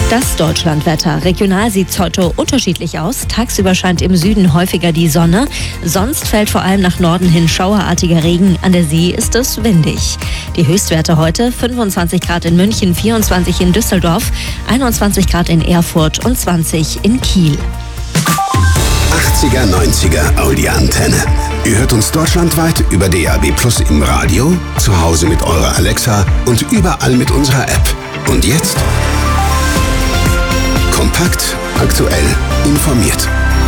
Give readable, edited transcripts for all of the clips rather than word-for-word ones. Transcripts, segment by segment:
Das Deutschlandwetter. Regional sieht es heute unterschiedlich aus. Tagsüber scheint im Süden häufiger die Sonne. Sonst fällt vor allem nach Norden hin schauerartiger Regen. An der See ist es windig. Die Höchstwerte heute: 25 Grad in München, 24 in Düsseldorf, 21 Grad in Erfurt und 20 in Kiel. 80er, 90er Audi-Antenne. Ihr hört uns deutschlandweit über DAB+ im Radio, zu Hause mit eurer Alexa und überall mit unserer App. Und jetzt? Kompakt, aktuell, informiert.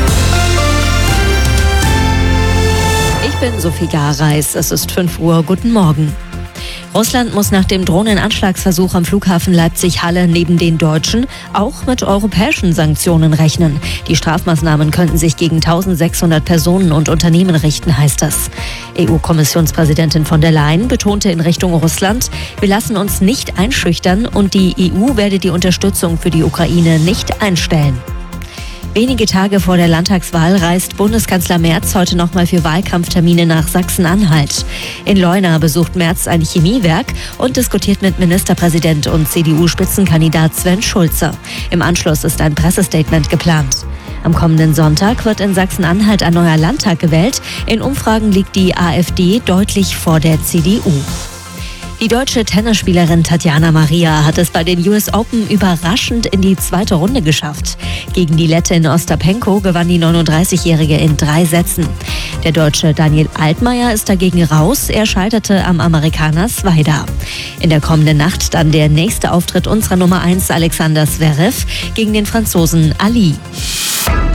Ich bin Sophie Gareis. Es ist 5 Uhr. Guten Morgen. Russland muss nach dem Drohnenanschlagsversuch am Flughafen Leipzig-Halle neben den deutschen auch mit europäischen Sanktionen rechnen. Die Strafmaßnahmen könnten sich gegen 1600 Personen und Unternehmen richten, heißt es. EU-Kommissionspräsidentin von der Leyen betonte in Richtung Russland: Wir lassen uns nicht einschüchtern und die EU werde die Unterstützung für die Ukraine nicht einstellen. Wenige Tage vor der Landtagswahl reist Bundeskanzler Merz heute nochmal für Wahlkampftermine nach Sachsen-Anhalt. In Leuna besucht Merz ein Chemiewerk und diskutiert mit Ministerpräsident und CDU-Spitzenkandidat Sven Schulze. Im Anschluss ist ein Pressestatement geplant. Am kommenden Sonntag wird in Sachsen-Anhalt ein neuer Landtag gewählt. In Umfragen liegt die AfD deutlich vor der CDU. Die deutsche Tennisspielerin Tatjana Maria hat es bei den US Open überraschend in die zweite Runde geschafft. Gegen die Lettin Ostapenko gewann die 39-Jährige in 3 Sätzen. Der Deutsche Daniel Altmaier ist dagegen raus. Er scheiterte am Amerikaner Svajda. In der kommenden Nacht dann der nächste Auftritt unserer Nummer 1 Alexander Zverev gegen den Franzosen Ali.